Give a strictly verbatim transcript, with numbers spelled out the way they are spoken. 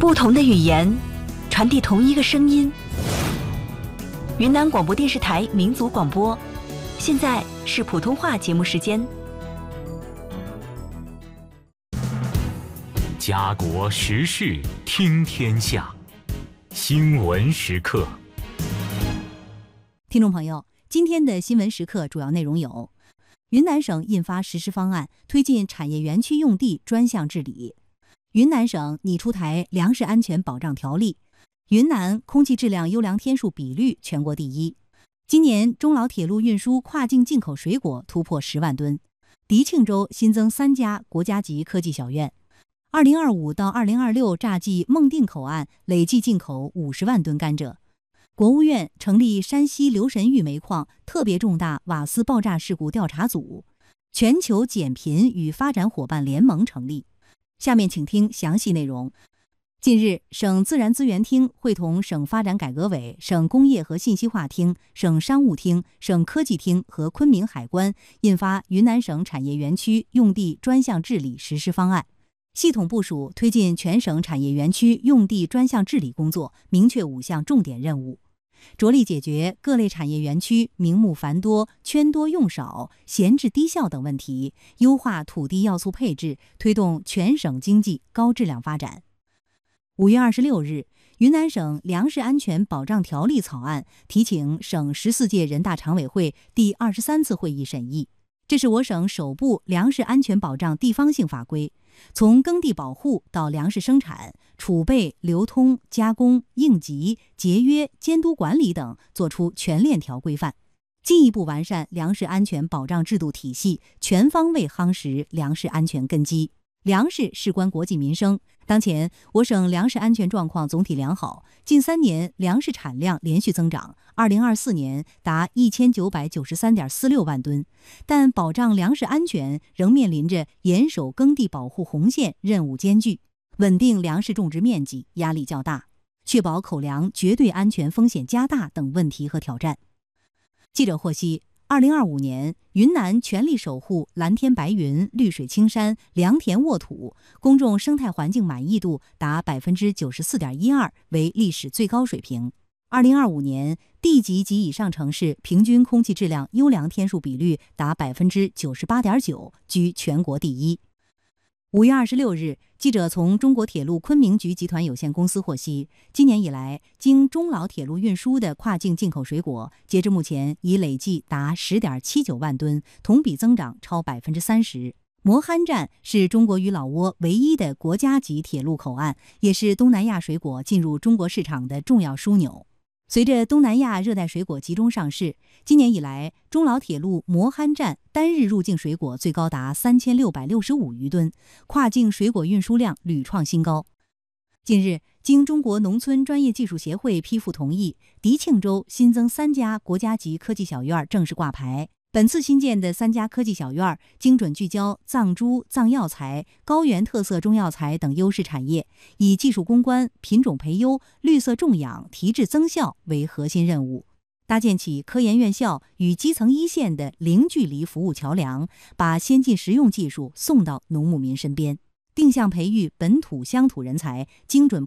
不同的语言，传递同一个声音。云南广播电视台民族广播，现在是普通话节目时间。 家国时事听天下，新闻时刻。 听众朋友，今天的新闻时刻主要内容有：云南省印发实施方案，推进产业园区用地专项治理；云南省拟出台粮食安全保障条例；云南空气质量优良天数比率全国第一；今年中老铁路运输跨境进口水果突破十万吨；迪庆州新增三家国家级科技小院；二零二五到二零二六乍季孟定口岸累计进口五十万吨甘蔗；国务院成立山西留神峪煤矿特别重大瓦斯爆炸事故调查组；全球减贫与发展伙伴联盟成立。下面请听详细内容。近日，省自然资源厅会同省发展改革委、省工业和信息化厅、省商务厅、省科技厅和昆明海关印发《云南省产业园区用地专项治理实施方案》，系统部署推进全省产业园区用地专项治理工作，明确五项重点任务，着力解决各类产业园区名目繁多、圈多用少、闲置低效等问题，优化土地要素配置，推动全省经济高质量发展。五月二十六日，云南省粮食安全保障条例草案提请省十四届人大常委会第二十三次会议审议。这是我省首部粮食安全保障地方性法规，从耕地保护到粮食生产、储备、流通、加工、应急、节约、监督管理等作出全链条规范，进一步完善粮食安全保障制度体系，全方位夯实粮食安全根基。粮食事关国计民生，当前我省粮食安全状况总体良好，近三年粮食产量连续增长，二零二四年达一千九百九十三点四六万吨，但保障粮食安全仍面临着严守耕地保护红线任务艰巨，稳定粮食种植面积压力较大，确保口粮绝对安全风险加大等问题和挑战。记者获悉，二零二五年，云南全力守护蓝天白云、绿水青山、良田沃土，公众生态环境满意度达百分之九十四点一二，为历史最高水平。二零二五年，地级及以上城市平均空气质量优良天数比率达百分之九十八点九，居全国第一。五月二十六日，记者从中国铁路昆明局集团有限公司获悉，今年以来，经中老铁路运输的跨境进口水果，截至目前已累计达十点七九万吨，同比增长超百分之三十。磨憨站是中国与老挝唯一的国家级铁路口岸，也是东南亚水果进入中国市场的重要枢纽。随着东南亚热带水果集中上市，今年以来，中老铁路磨憨站单日入境水果最高达三千六百六十五余吨，跨境水果运输量屡创新高。近日，经中国农村专业技术协会批复同意，迪庆州新增三家国家级科技小院正式挂牌。本次新建的三家科技小院精准聚焦藏猪、藏药材、高原特色中药材等优势产业，以技术攻关、品种培优、绿色种养、提质增效为核心任务，搭建起科研院校与基层一线的零距离服务桥梁，把先进实用技术送到农牧民身边，定向培育本土乡土人才，精准